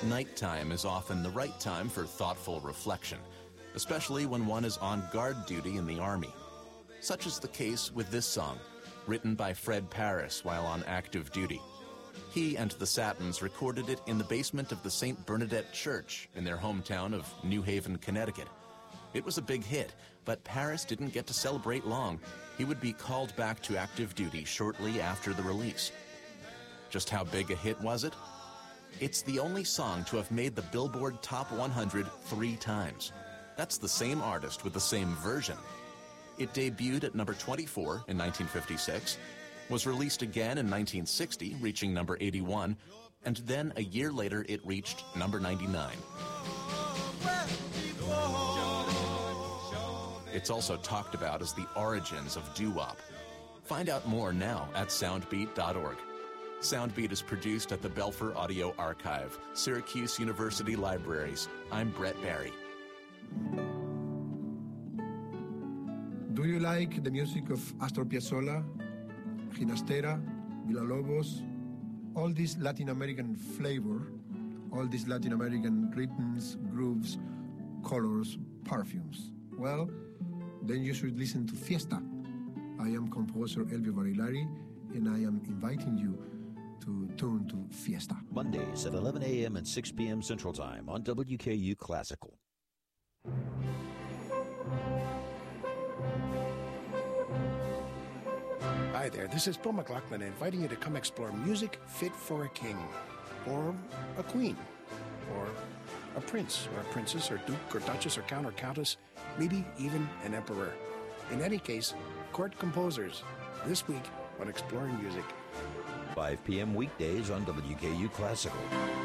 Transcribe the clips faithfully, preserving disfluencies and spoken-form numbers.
Nighttime is often the right time for thoughtful reflection, especially when one is on guard duty in the Army. Such is the case with this song, written by Fred Paris while on active duty. He and the Satins recorded it in the basement of the Saint Bernadette Church in their hometown of New Haven, Connecticut. It was a big hit, but Paris didn't get to celebrate long. He would be called back to active duty shortly after the release. Just how big a hit was it? It's the only song to have made the Billboard Top one hundred three times. That's the same artist with the same version. It debuted at number twenty-four in nineteen fifty-six, was released again in nineteen sixty, reaching number eighty-one, and then a year later it reached number ninety-nine. It's also talked about as the origins of doo-wop. Find out more now at soundbeat dot org. Soundbeat is produced at the Belfer Audio Archive, Syracuse University Libraries. I'm Brett Barry. Do you like the music of Astor Piazzolla, Ginastera, Villalobos? All this Latin American flavor, all these Latin American rhythms, grooves, colors, perfumes. Well, then you should listen to Fiesta. I am composer Elvio Barilari, and I am inviting you to tune to Fiesta. Mondays at eleven a.m. and six p.m. Central Time on W K U Classical. Hi there, this is Bill McLaughlin inviting you to come explore music fit for a king, or a queen, or a prince, or a princess, or duke, or duchess, or count, or countess, maybe even an emperor. In any case, court composers, this week on Exploring Music. five p.m. weekdays on W K U Classical.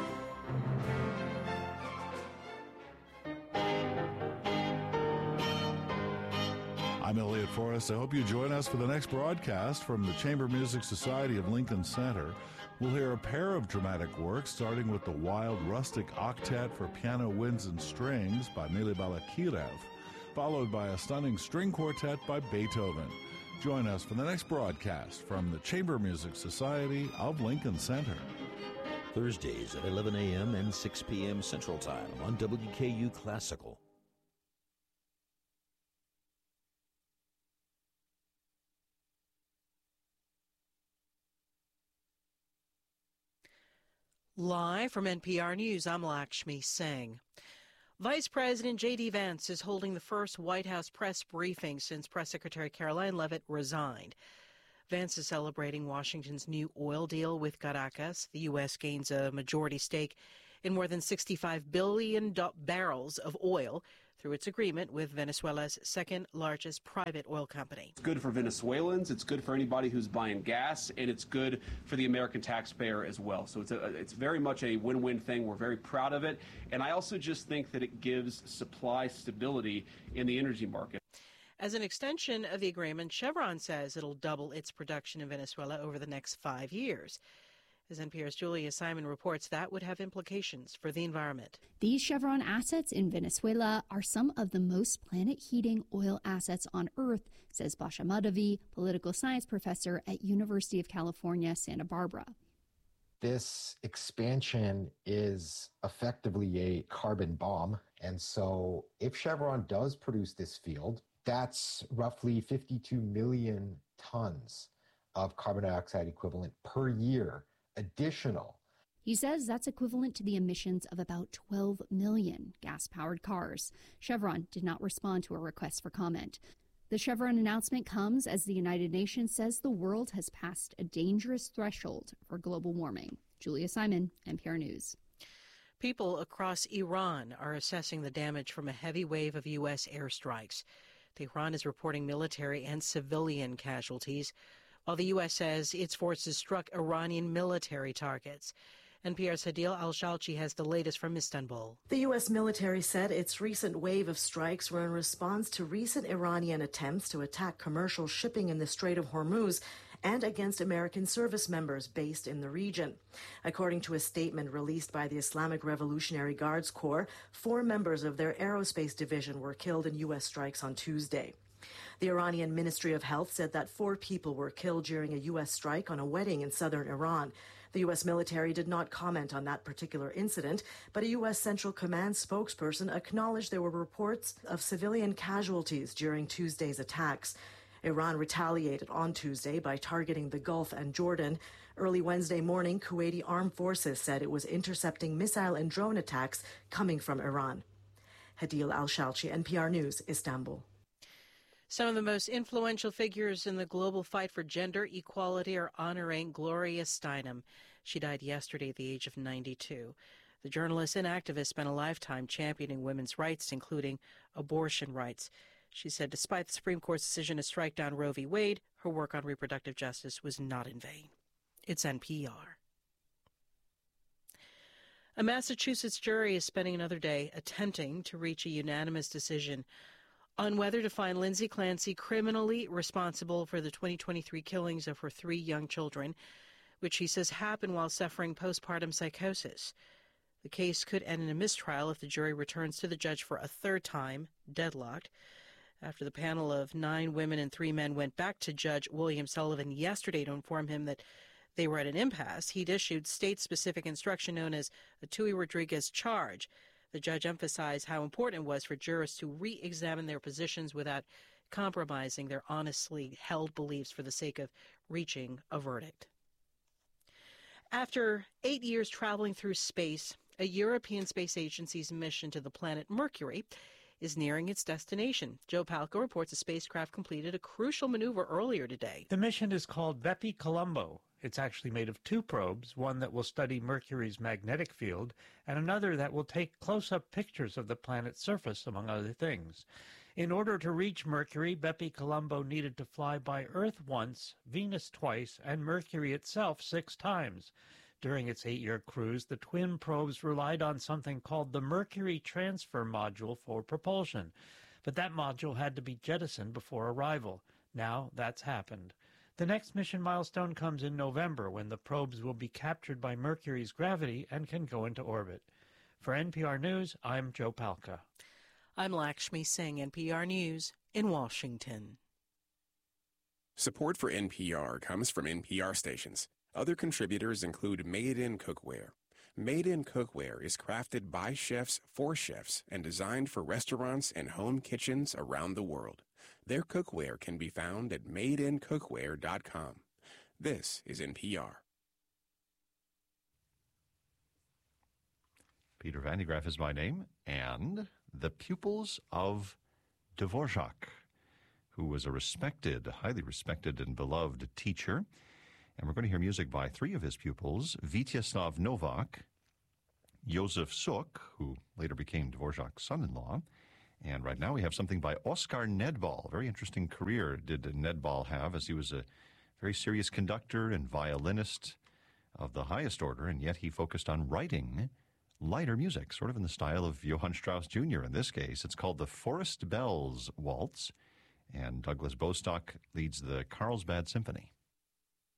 I'm Elliot Forrest. I hope you join us for the next broadcast from the Chamber Music Society of Lincoln Center. We'll hear a pair of dramatic works, starting with the Wild Rustic Octet for Piano, Winds, and Strings by Mily Balakirev, followed by a stunning string quartet by Beethoven. Join us for the next broadcast from the Chamber Music Society of Lincoln Center. Thursdays at eleven a.m. and six p.m. Central Time on W K U Classical. Live from N P R News, I'm Lakshmi Singh. Vice President J D. Vance is holding the first White House press briefing since Press Secretary Caroline Leavitt resigned. Vance is celebrating Washington's new oil deal with Caracas. The U S gains a majority stake in more than sixty-five billion barrels of oil through its agreement with Venezuela's second largest private oil company. It's good for Venezuelans, it's good for anybody who's buying gas, and it's good for the American taxpayer as well. So it's, a, it's very much a win-win thing. We're very proud of it. And I also just think that it gives supply stability in the energy market. As an extension of the agreement, Chevron says it'll double its production in Venezuela over the next five years. As N P R's Julia Simon reports, that would have implications for the environment. These Chevron assets in Venezuela are some of the most planet-heating oil assets on Earth, says Basha Madavi, political science professor at University of California, Santa Barbara. This expansion is effectively a carbon bomb. And so if Chevron does produce this field, that's roughly fifty-two million tons of carbon dioxide equivalent per year. Additional. He says that's equivalent to the emissions of about twelve million gas-powered cars. Chevron did not respond to a request for comment. The Chevron announcement comes as the United Nations says the world has passed a dangerous threshold for global warming. Julia Simon, N P R News. People across Iran are assessing the damage from a heavy wave of U S airstrikes. Tehran is reporting military and civilian casualties, while the U S says its forces struck Iranian military targets. N P R's Hadil Al-Shalchi has the latest from Istanbul. The U S military said its recent wave of strikes were in response to recent Iranian attempts to attack commercial shipping in the Strait of Hormuz and against American service members based in the region. According to a statement released by the Islamic Revolutionary Guards Corps, four members of their aerospace division were killed in U S strikes on Tuesday. The Iranian Ministry of Health said that four people were killed during a U S strike on a wedding in southern Iran. The U S military did not comment on that particular incident, but a U S Central Command spokesperson acknowledged there were reports of civilian casualties during Tuesday's attacks. Iran retaliated on Tuesday by targeting the Gulf and Jordan. Early Wednesday morning, Kuwaiti armed forces said it was intercepting missile and drone attacks coming from Iran. Hadil Al-Shalchi, N P R News, Istanbul. Some of the most influential figures in the global fight for gender equality are honoring Gloria Steinem. She died yesterday at the age of ninety-two. The journalist and activist spent a lifetime championing women's rights, including abortion rights. She said despite the Supreme Court's decision to strike down Roe v. Wade, her work on reproductive justice was not in vain. It's N P R. A Massachusetts jury is spending another day attempting to reach a unanimous decision on whether to find Lindsay Clancy criminally responsible for the twenty twenty-three killings of her three young children, which she says happened while suffering postpartum psychosis. The case could end in a mistrial if the jury returns to the judge for a third time, deadlocked. After the panel of nine women and three men went back to Judge William Sullivan yesterday to inform him that they were at an impasse, he'd issued state-specific instruction known as the Tui Rodriguez charge. The judge emphasized how important it was for jurors to re-examine their positions without compromising their honestly held beliefs for the sake of reaching a verdict. After eight years traveling through space, a European Space Agency's mission to the planet Mercury is nearing its destination. Joe Palca reports the spacecraft completed a crucial maneuver earlier today. The mission is called Bepi Colombo. It's actually made of two probes, one that will study Mercury's magnetic field and another that will take close-up pictures of the planet's surface, among other things. In order to reach Mercury, Bepi Colombo needed to fly by Earth once, Venus twice, and Mercury itself six times. During its eight-year cruise, the twin probes relied on something called the Mercury Transfer Module for propulsion, but that module had to be jettisoned before arrival. Now that's happened. The next mission milestone comes in November, when the probes will be captured by Mercury's gravity and can go into orbit. For N P R News, I'm Joe Palca. I'm Lakshmi Singh, N P R News in Washington. Support for N P R comes from N P R stations. Other contributors include Made in Cookware. Made in Cookware is crafted by chefs for chefs and designed for restaurants and home kitchens around the world. Their cookware can be found at made in cookware dot com. This is N P R. Peter Van de Graaff is my name, and the pupils of Dvorak, who was a respected, highly respected and beloved teacher. And we're going to hear music by three of his pupils, Vyacheslav Novak, Josef Suk, who later became Dvorak's son-in-law. And right now we have something by Oskar Nedbal. Very interesting career did Nedbal have, as he was a very serious conductor and violinist of the highest order, and yet he focused on writing lighter music, sort of in the style of Johann Strauss Junior in this case. It's called the Forest Bells Waltz, and Douglas Bostock leads the Carlsbad Symphony.